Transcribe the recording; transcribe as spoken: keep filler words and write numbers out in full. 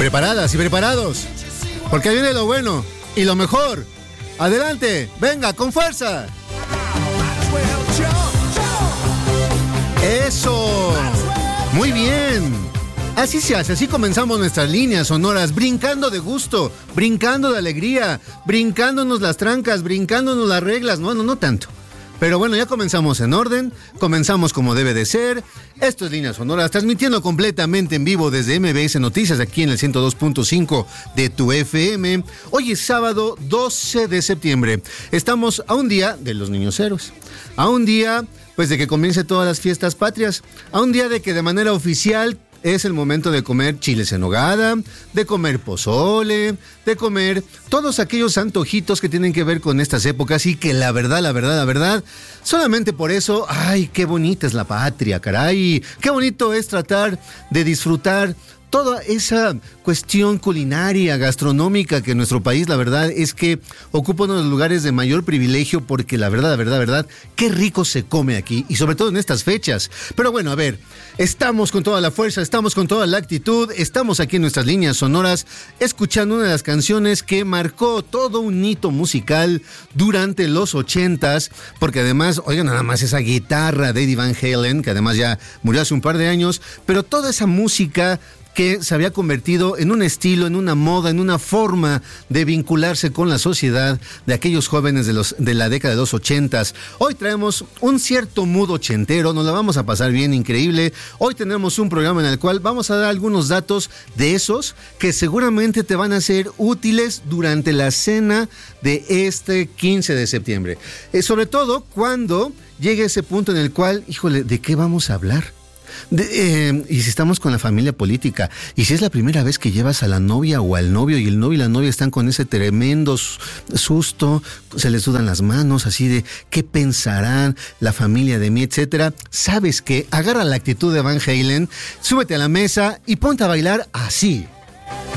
Preparadas y preparados, porque ahí viene lo bueno y lo mejor. Adelante, venga, con fuerza. Eso, muy bien. Así se hace, así comenzamos nuestras líneas sonoras, brincando de gusto, brincando de alegría, brincándonos las trancas, brincándonos las reglas. No, no, no tanto. Pero bueno, ya comenzamos en orden, comenzamos como debe de ser. Esto es Líneas Sonoras, transmitiendo completamente en vivo desde M B S Noticias, aquí en el ciento dos punto cinco de tu F M. Hoy es sábado doce de septiembre. Estamos a un día de los niños héroes, a un día pues de que comience todas las fiestas patrias, a un día de que de manera oficial es el momento de comer chiles en nogada, de comer pozole, de comer todos aquellos antojitos que tienen que ver con estas épocas y que la verdad, la verdad, la verdad, solamente por eso, ay, qué bonita es la patria, caray, qué bonito es tratar de disfrutar toda esa cuestión culinaria, gastronómica que en nuestro país, la verdad es que ocupa uno de los lugares de mayor privilegio porque la verdad, la verdad, la verdad, qué rico se come aquí y sobre todo en estas fechas. Pero bueno, a ver, estamos con toda la fuerza, estamos con toda la actitud, estamos aquí en nuestras líneas sonoras escuchando una de las canciones que marcó todo un hito musical durante los ochentas, porque además, oigan, nada más esa guitarra de Eddie Van Halen, que además ya murió hace un par de años, pero toda esa música que se había convertido en un estilo, en una moda, en una forma de vincularse con la sociedad de aquellos jóvenes de, los, de la década de los ochentas. Hoy traemos un cierto mood ochentero, nos la vamos a pasar bien, increíble. Hoy tenemos un programa en el cual vamos a dar algunos datos de esos que seguramente te van a ser útiles durante la cena de este quince de septiembre. Eh, sobre todo cuando llegue ese punto en el cual, híjole, ¿de qué vamos a hablar? De, eh, y si estamos con la familia política, y si es la primera vez que llevas a la novia o al novio y el novio y la novia están con ese tremendo susto, se les sudan las manos, así de ¿qué pensarán la familia de mí, etcétera? ¿Sabes qué? Agarra la actitud de Van Halen, súbete a la mesa y ponte a bailar así.